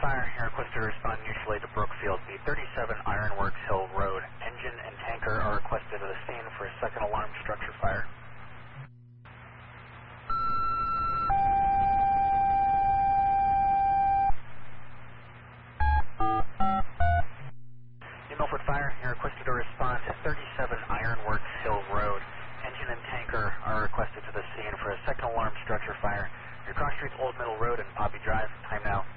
Fire, you're requested to respond usually to Brookfield, the 37 Ironworks Hill Road. Engine and tanker are requested to the scene for a second alarm structure fire. New Milford Fire, you're requested to respond to 37 Ironworks Hill Road. Engine and tanker are requested to the scene for a second alarm structure fire. Your cross streets Old Middle Road and Poppy Drive. Time now.